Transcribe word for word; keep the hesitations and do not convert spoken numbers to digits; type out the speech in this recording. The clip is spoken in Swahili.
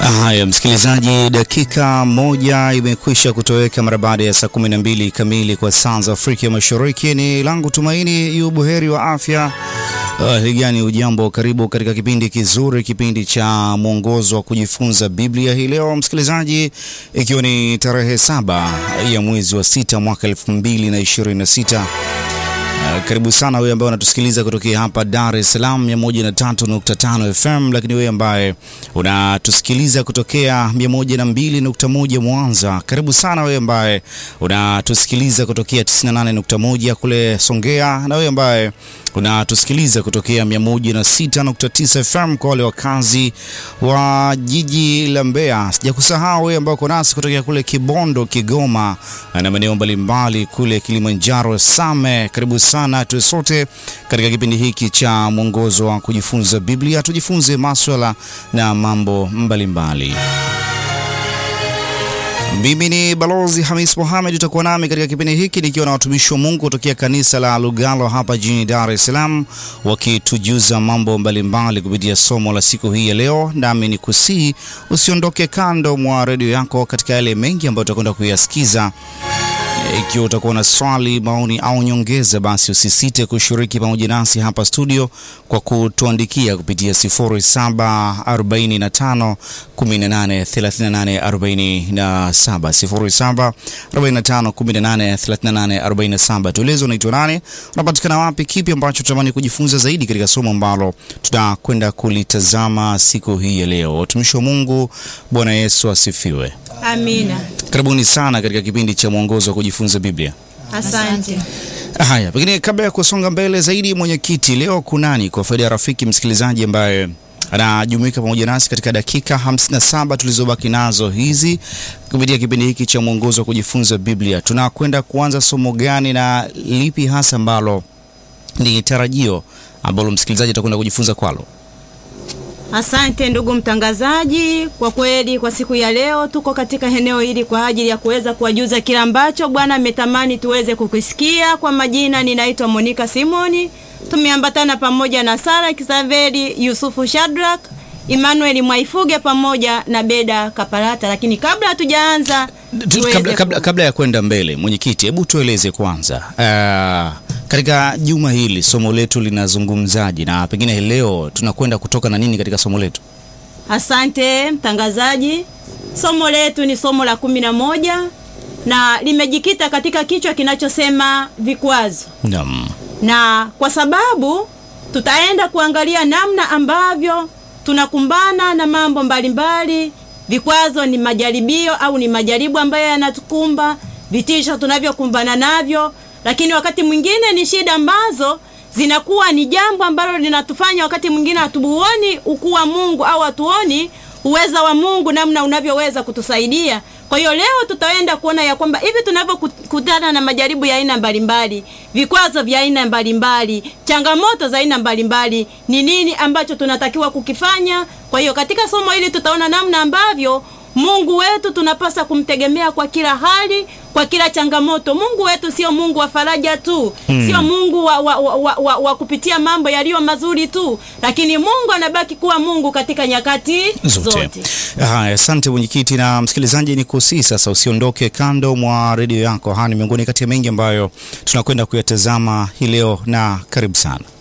Haya msikilizaji, dakika moja imekwisha kutoweka mara baada ya saa kumi na mbili kamili kwa saa za Afrika Mashariki. Ni langu tumaini yu buheri wa afya. Uh, higani ujambo, karibu katika kipindi kizuri, kipindi cha mwongozo wa kujifunza Biblia hii leo msikilizaji, ikiwa ni tarehe saba ya mwezi wa sita mwaka elfu mbili na ishirini na sita. Uh, karibu sana wewe ambaye unatusikiliza kutokea hapa Dar es Salaam mia moja na tatu nukta tano F M, lakini wewe ambaye unatusikiliza kutokea mia moja na mbili nukta moja Mwanza, karibu sana wewe ambaye unatusikiliza kutokea tisini na nane nukta moja kule Songea, na wewe ambaye unatusikiliza kutokea mia moja na sita nukta tisa F M kwa wale wakazi wa jiji la Mbeya. Sijakusahau wewe ambao uko nasi kutokea kule Kibondo, Kigoma na maeneo mbalimbali kule Kilimanjaro, Same. Karibu sana tu sote katika kipindi hiki cha mwongozo wa kujifunza Biblia, tujifunze masuala na mambo mbalimbali. Mimi ni Balozi Hamis Mohamed, utakuwa nami katika kipindi hiki nikiwa na watumishi wa Mungu kutokea kanisa la Lugalo hapa jijini Dar es Salaam, wakitujuza mambo mbalimbali kupitia somo la siku hii ya leo. Nami nikusihi usiondoke kando mwa redio yako katika yale mengi ambayo tutakwenda kuyasikiza. Ikiwa utakuwa na swali, maoni au nyongeza, basi usisite kushiriki pamoja nasi hapa studio kwa kutuandikia kupitia sifuri saba arobaini na tano kumi na nane thelathini na nane arobaini na saba sifuri saba arobaini na tano kumi na nane thelathini na nane arobaini na saba. Tueleze unaitwa nani, unapatikana wapi, kipi ambacho tunatamani kujifunza zaidi katika somo ambalo tutakwenda kulitazama siku hii ya leo. Watumishi wa Mungu, Bwana Yesu asifiwe. Amina. Karibuni sana katika kipindi cha mwongozo wa kujifunza Biblia. Asante. Haya, pengine kabla ya kusonga mbele zaidi, mwenyekiti, leo kunani kwa faida ya rafiki msikilizaji ambaye anajumuika pamoja nasi katika dakika hamsini na saba tulizobaki nazo hizi kupitia kipindi hiki cha mwongozo wa kujifunza Biblia? Tunakwenda kuanza somo gani na lipi hasa ambalo ni tarajio ambalo msikilizaji atakwenda kujifunza kwalo? Asante ndugu mtangazaji, kwa kweli kwa siku ya leo tuko katika eneo hili kwa ajili ya kuweza kuwajuza kila ambacho Bwana ametamani tuweze kukisikia. Kwa majina ninaitwa Monica Simoni, tumeambatana pamoja na Sara Kisaveli, Yusufu Shadrack, Emmanuel Mwaifuge pamoja na Beda Kapalata. Lakini kabla hatujaanza kabla, kabla, kabla ya kwenda mbele, mwenyekiti, hebu tueleze kwanza uh, katika juma hili somo letu linazungumzaji, na pengine leo tunakwenda kutoka na nini katika somo letu? Asante mtangazaji. Somo letu ni somo la kumi na moja na limejikita katika kichwa kinachosema vikwazo. Naam. Na kwa sababu tutaenda kuangalia namna ambavyo tunakumbana na mambo mbalimbali. Vikwazo ni majaribio au ni majaribu ambayo yanatukumba, vitisho tunavyokumbana navyo, lakini wakati mwingine ni shida ambazo zinakuwa ni jambo ambalo linatufanya wakati mwingine hatubuoni ukuu wa Mungu au hatuoni uweza wa Mungu namna unavyoweza kutusaidia. Kwa hiyo leo tutaenda kuona ya kwamba hivi tunavyokutana na majaribu ya aina mbalimbali, vikwazo vya aina mbalimbali, changamoto za aina mbalimbali, ni nini ambacho tunatakiwa kukifanya. Kwa hiyo katika somo hili tutaona namna ambavyo Mungu wetu tunapaswa kumtegemea kwa kila hali, kwa kila changamoto. Mungu wetu sio Mungu wa faraja tu, hmm. sio Mungu wa, wa, wa, wa, wa, wa kupitia mambo yaliyo mazuri tu, lakini Mungu anabaki kuwa Mungu katika nyakati zote, zote. Haya, asante mwenyekiti. Na msikilizaji, ni kusi sasa usiondoke kando mwa redio yako. Hani miongoni kati ya mengi ambayo tunakwenda kuyatazama hii leo, na karibu sana.